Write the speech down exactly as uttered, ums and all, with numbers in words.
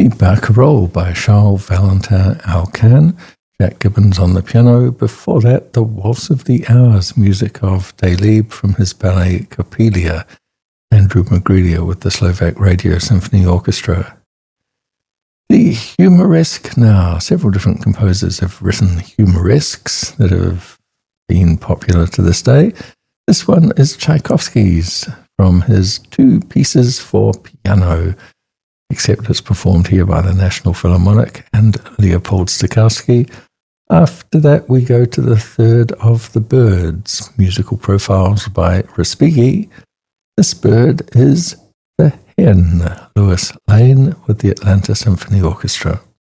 Barcarolle by Charles Valentin Alcan, Jack Gibbons on the piano. Before that, The Waltz of the Hours, music of Delibes from his ballet Coppelia, Andrew Magridia with the Slovak Radio Symphony Orchestra. The humoresque now. Several different composers have written humoresques that have been popular to this day. This one is Tchaikovsky's from his Two Pieces for Piano, except it's performed here by the National Philharmonic and Leopold Stokowski. After that, we go to the third of the birds, musical profiles by Respighi. This bird is the hen, Louis Lane with the Atlanta Symphony Orchestra.